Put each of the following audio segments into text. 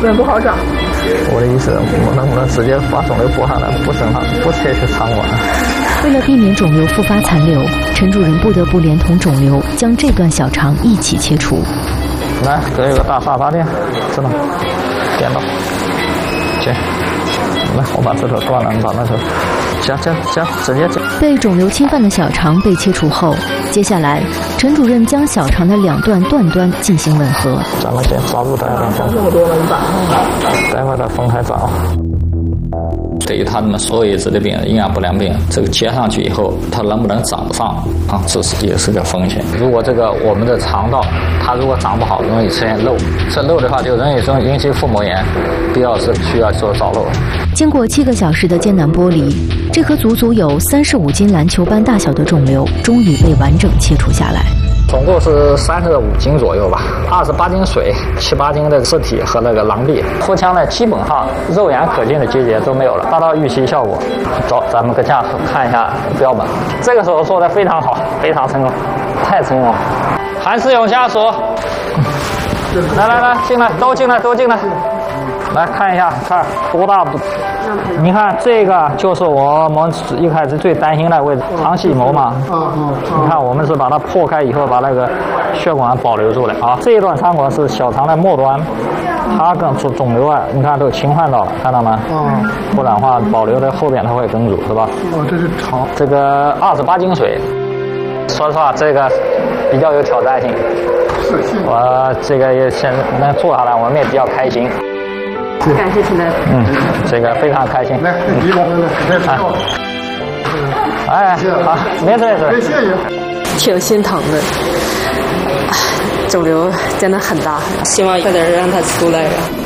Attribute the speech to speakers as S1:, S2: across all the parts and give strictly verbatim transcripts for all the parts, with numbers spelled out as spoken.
S1: 也不好找。
S2: 我的意思，我能不能直接把肿瘤剥下来，不生它，不切去肠管？
S3: 为了避免肿瘤复发残留，陈主任不得不连同肿瘤将这段小肠一起切除。
S2: 来，这有个大沙发垫，知道？颠倒，切。来，我把这头断了，你把那头夹夹夹，直接夹。
S3: 被肿瘤侵犯的小肠被切除后，接下来陈主任将小肠的两段段端进行吻合。
S2: 咱们先抓住它，让它
S1: 这么多了，你把
S2: 待会儿它分开找。对于他们所有质的病人、营养不良病人，这个接上去以后，它能不能长上啊？这是也是个风险。如果这个我们的肠道它如果长不好，容易出现漏，这漏的话就容易中引起腹膜炎，必要是需要做造瘘。
S3: 经过七个小时的艰难剥离，这颗足足有三十五斤篮球般大小的肿瘤终于被完整切除下来。
S2: 总共是三十五斤左右吧，二十八斤水，七八斤的尸体和那个囊壁。腹腔呢，基本上肉眼可见的结节都没有了，达到预期效果。走，咱们搁家看一下标本。这个手术做得非常好，非常成功，太成功了。韩世勇家属，来来来，进来，都进来，都进来。来看一下，看多大不？你看这个就是我们一开始最担心的位置，肠系膜嘛。你看我们是把它破开以后，把那个血管保留住了啊。这一段肠管是小肠的末端，它跟肿肿瘤啊，你看都侵犯到了，看到吗？嗯。不然的话，保留的后边它会梗阻，是吧？
S1: 哦，这是肠。
S2: 这个二十八斤水，说实话，这个比较有挑战性。是。我这个也先能做下来，我们也比较开心。
S1: 感谢陈大夫。
S2: 嗯，这个非常开心。
S1: 来，你来，来，
S2: 哎，好，没事没事。
S1: 谢谢。
S4: 挺心疼的，肿瘤真的很大，希望快点让它出来呀。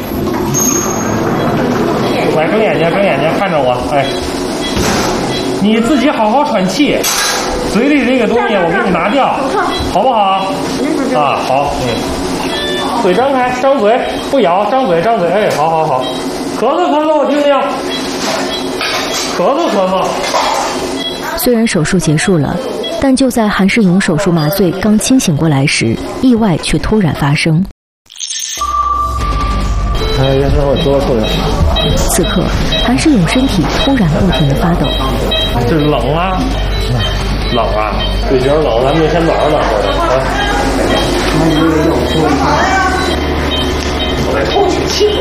S5: 来，睁眼睛，睁眼睛，看着我，哎，你自己好好喘气，嘴里这个东西我给你拿掉，好不好？啊，好，嗯。嘴张开，张嘴，不咬，张嘴，张嘴，哎，好好好，咳嗽咳嗽，我听听，咳嗽咳嗽。
S3: 虽然手术结束了，但就在韩世勇手术麻醉刚清醒过来时，意外却突然发生。
S2: 哎，也是我多错了。
S3: 此刻，韩世勇身体突然不停地发抖。
S5: 这冷啊，冷啊，对劲冷，咱们先暖和暖和的啊。我来透气气。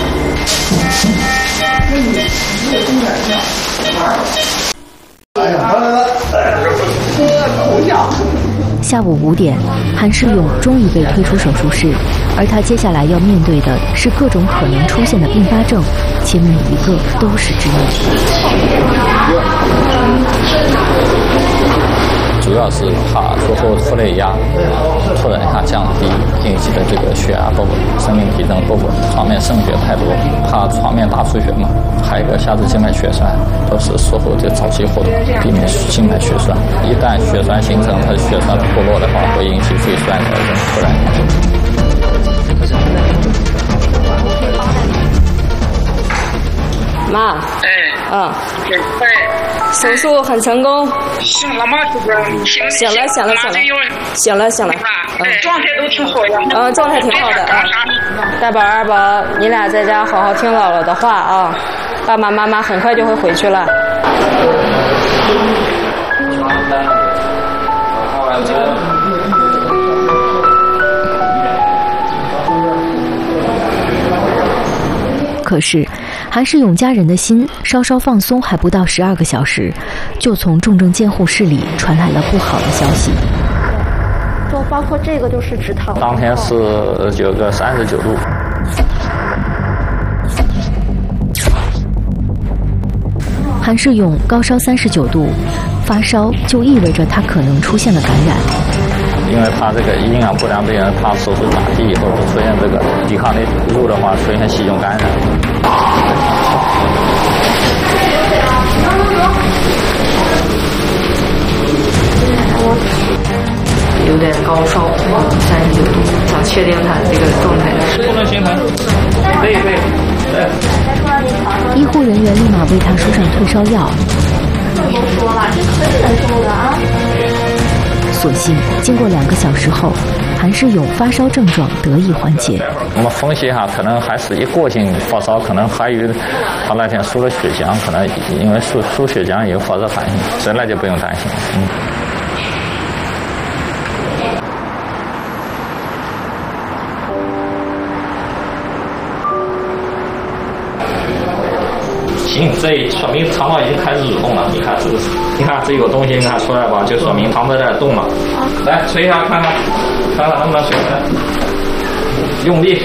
S3: 下午五点，韩世勇终于被推出手术室，而他接下来要面对的是各种可能出现的并发症，且每一个都是致命。
S2: 主要是怕术后腹内压突然一下降低，引起的这个血压不稳、生命体征不稳、床面渗血太多，怕床面大出血嘛。还有一个下肢静脉血栓，都是术后的早期活动，避免静脉血栓。一旦血栓形成，它的血栓脱落的话，会引起肺栓塞症突然。
S4: 妈，
S6: 哎，
S4: 嗯，
S6: 哎，
S4: 手术很成功。
S6: 行了吗？这个行
S4: 行了，行了，行了，行了，行了。
S6: 嗯，状态都挺好的。
S4: 嗯，状态挺好的啊。大宝、二宝，你俩在家好好听姥姥的话啊，爸爸妈妈很快就会回去了。
S3: 可是，韩世勇家人的心稍稍放松还不到十二个小时，就从重症监护室里传来了不好的消息。
S7: 就包括这个就是直肠。
S2: 当天是有个三十九度。
S3: 韩世勇高烧三十九度，发烧就意味着他可能出现了感染。
S2: 因为他这个营养不良病人，他手术打击以后出现这个抵抗力弱的话，出现细菌感染。
S4: 有点高烧，三十九度，想确定他这个状态。
S5: 不能心疼，可以可以。
S3: 医护人员立马为他输上退烧药。
S7: 不说了，这可忍受的啊。
S3: 所幸，经过两个小时后， 韩世勇发烧症状得以缓解。
S2: 我们分析一下，可能还是一过性发烧，可能还有他那天输了血浆，可能因为输输血浆有发热反应，所以那就不用担心。嗯。行，这说明肠道已经开始蠕动了。你看这个，你看这有东西，你看出来吧，就说明肠道在动了。来吹一下看看，看看能不能吹出来。用力，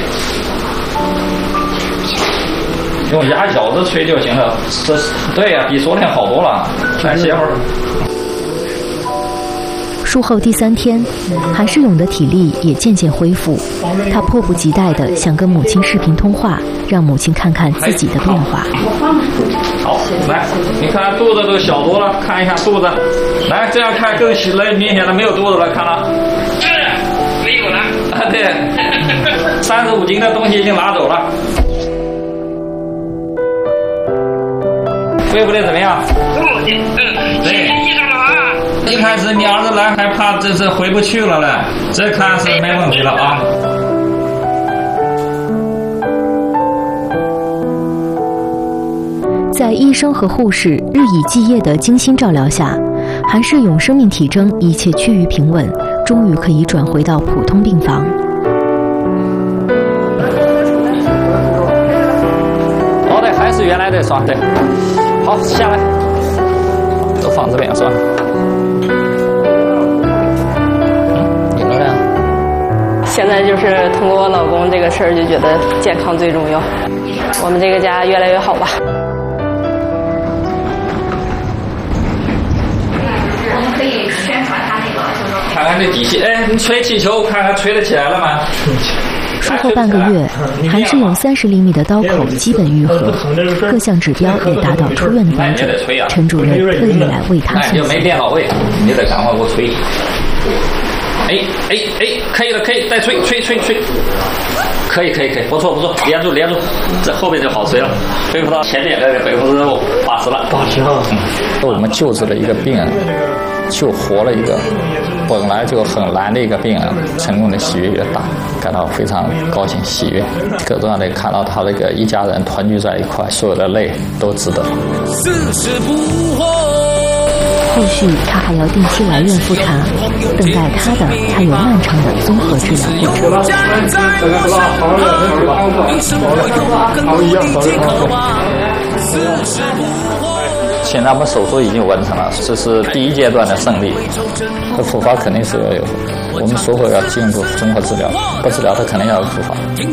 S2: 用牙咬着吹就行了。这对呀、啊，比昨天好多了。来歇会儿。
S3: 术后第三天，韩世勇的体力也渐渐恢复，他迫不及待地想跟母亲视频通话，让母亲看看自己的变化。
S2: 好，来，你看肚子都小多了，看一下肚子，来这样看更来明显的，没有肚子了，看了。
S6: 是，没有了。
S2: 啊，对，三十五斤的东西已经拿走了。对不对？怎么样？
S6: 嗯，对。
S2: 一开始你儿子来还怕这是回不去了嘞，这看是没问题了啊。
S3: 在医生和护士日以继夜的精心照料下，韩世勇生命体征一切趋于平稳，终于可以转回到普通病房。
S2: 哦，对，还是原来的是吧？对，好，下来，都放这边是吧？
S4: 现在就是通过我老公这个事儿，就觉得健康最重要。我们这个家越来越好吧。
S8: 我们可以宣传他那个，就是说
S2: 看看这底气，哎，你吹气球，看看吹得起来了吗？
S3: 术后半个月，韩世勇三十厘米的刀口基本愈合，各项指标也达到出院的标准。陈主任特意来为他送
S2: 就没变到位，你得赶快给我吹。哎哎哎，可以了，可以，再吹吹吹吹，可以可以可以，不错不错，连住连住，这后面就好吹了，恢复到前面的百分之八十了，八十了。我们救治了一个病人，救活了一个本来就很难的一个病人，成功的喜悦越大，感到非常高兴喜悦，更重要的看到他那个一家人团聚在一块，所有的泪都值得。
S3: 后续他还要定期来院复查，等待他的还有漫长的综合治疗过程。
S2: 现在我们手术已经完成了，这是第一阶段的胜利。这复发肯定是要有，我们术后要进入综合治疗，不治疗他肯定要有复发。